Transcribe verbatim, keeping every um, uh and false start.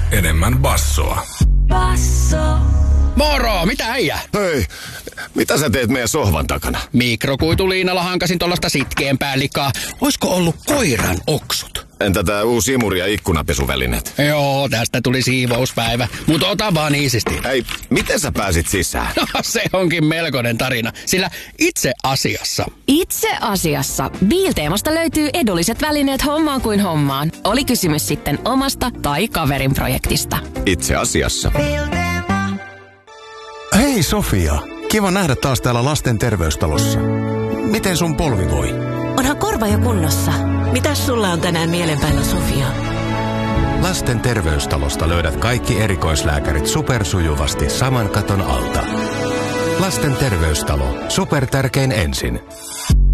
enemmän bassoa. Basso. Moro, mitä äijä? Hei, mitä sä teet meidän sohvan takana? Mikrokuituliinalla hankasin tollasta sitkeämpää likaa. Oisko ollut koiran oksut? Entä tää uusi imuri ja ikkunapesuvälineet? Joo, tästä tuli siivouspäivä. Mut ota vaan iisisti. Hei, miten sä pääsit sisään? No, se onkin melkoinen tarina, sillä itse asiassa... Itse asiassa Biilteemasta löytyy edulliset välineet hommaan kuin hommaan. Oli kysymys sitten omasta tai kaverin projektista. Itse asiassa. Hei Sofia, kiva nähdä taas täällä lasten terveystalossa. Miten sun polvi voi? Onhan korva jo kunnossa. Mitäs sulla on tänään mielen päällä, Sofia? Lasten terveystalosta löydät kaikki erikoislääkärit supersujuvasti saman katon alta. Lasten terveystalo. Supertärkein ensin.